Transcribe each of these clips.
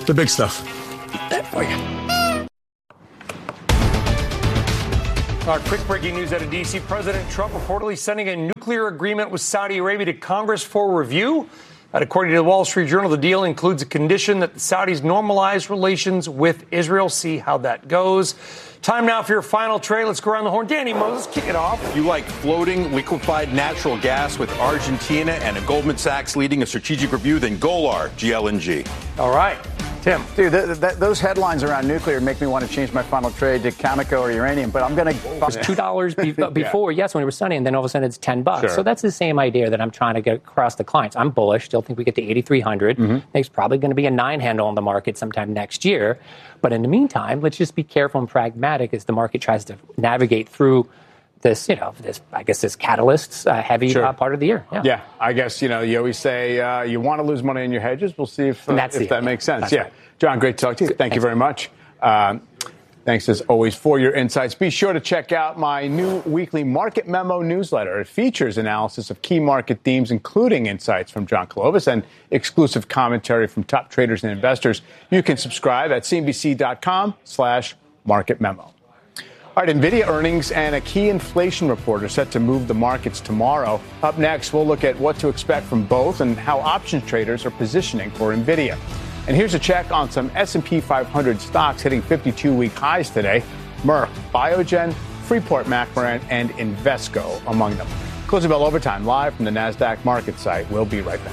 The big stuff. For you. Our quick breaking news out of D.C. President Trump reportedly sending a nuclear agreement with Saudi Arabia to Congress for review. According to the Wall Street Journal, the deal includes a condition that the Saudis normalize relations with Israel. See how that goes. Time now for your final trade. Let's go around the horn. Danny Moses, kick it off. You like floating liquefied natural gas with Argentina and a Goldman Sachs leading a strategic review, then Golar GLNG. All right. Tim. Dude, those headlines around nuclear make me want to change my final trade to Cameco or uranium, but I'm going to... It was $2 before, yes, when it was sunny, and then all of a sudden it's $10. Sure. So that's the same idea that I'm trying to get across to clients. I'm bullish, still think we get to 8,300. I think it's probably going to be a 9 handle on the market sometime next year. But in the meantime, let's just be careful and pragmatic as the market tries to navigate through this, this catalyst heavy part of the year. Yeah, I guess, you always say you want to lose money in your hedges. We'll see if that makes sense. Right. John, great to talk to you. Thank you very much. Thanks, as always, for your insights. Be sure to check out my new weekly Market Memo newsletter. It features analysis of key market themes, including insights from John Kalovis and exclusive commentary from top traders and investors. You can subscribe at CNBC.com/Market Memo. All right, NVIDIA earnings and a key inflation report are set to move the markets tomorrow. Up next, we'll look at what to expect from both and how options traders are positioning for NVIDIA. And here's a check on some S&P 500 stocks hitting 52-week highs today. Merck, Biogen, Freeport-McMoRan, and Invesco among them. Closing bell overtime live from the NASDAQ market site. We'll be right back.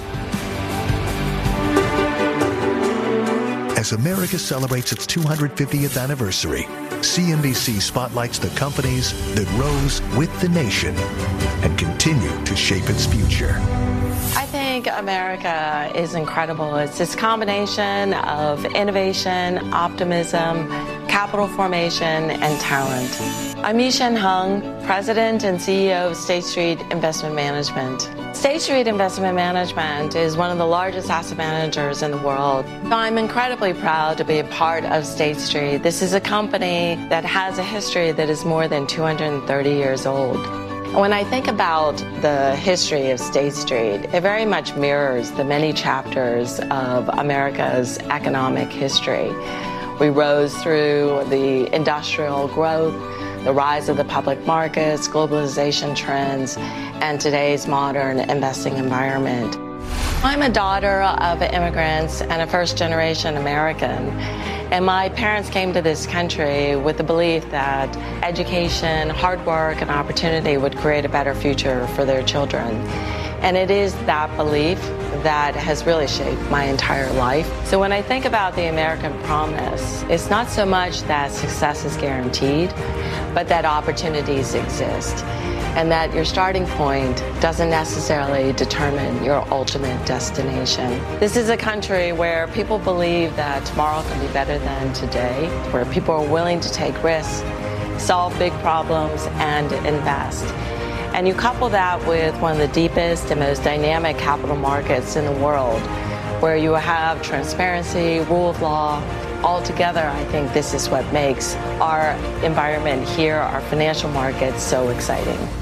As America celebrates its 250th anniversary, CNBC spotlights the companies that rose with the nation and continue to shape its future. I think America is incredible. It's this combination of innovation, optimism, capital formation, and talent. I'm Yi-Shen Hung, President and CEO of State Street Investment Management. State Street Investment Management is one of the largest asset managers in the world. I'm incredibly proud to be a part of State Street. This is a company that has a history that is more than 230 years old. When I think about the history of State Street, it very much mirrors the many chapters of America's economic history. We rose through the industrial growth, the rise of the public markets, globalization trends, and today's modern investing environment. I'm a daughter of immigrants and a first-generation American, and my parents came to this country with the belief that education, hard work, and opportunity would create a better future for their children. And it is that belief that has really shaped my entire life. So when I think about the American promise, it's not so much that success is guaranteed, but that opportunities exist, and that your starting point doesn't necessarily determine your ultimate destination. This is a country where people believe that tomorrow can be better than today, where people are willing to take risks, solve big problems, and invest. And you couple that with one of the deepest and most dynamic capital markets in the world, where you have transparency, rule of law. Altogether, I think this is what makes our environment here, our financial markets, so exciting.